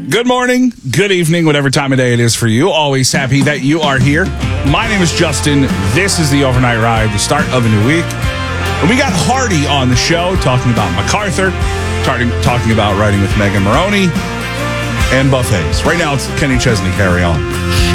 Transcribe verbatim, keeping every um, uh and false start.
Good morning, good evening, whatever time of day it is for you. Always happy that you are here. My name is Justin. This is the Overnight Ride, the start of a new week. And we got Hardy on the show talking about MacArthur, talking, talking about riding with Megan Maroney, and buffets. Right now it's Kenny Chesney, carry on.